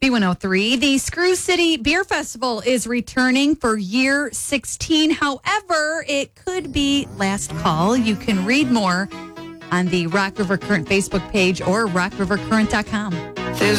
B103. The Screw City Beer Festival is returning for year 16. However, it could be last call. You can read more on the Rock River Current Facebook page or rockrivercurrent.com.